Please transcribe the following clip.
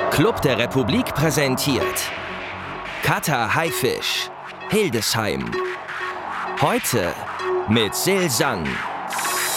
Club der Republik präsentiert Kata Haifisch, Hildesheim. Heute mit Sil Sang.